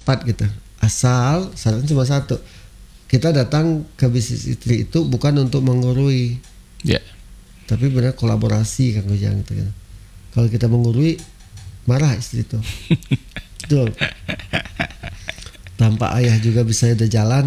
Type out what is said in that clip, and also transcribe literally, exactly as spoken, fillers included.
tepat gitu. Asal syaratnya cuma satu, kita datang ke bisnis istri itu bukan untuk menggurui, Ya. tapi benar kolaborasi Kang Ujang gitu kan. Kalau kita menggurui marah istri itu. Betul. Tanpa ayah juga bisa udah jalan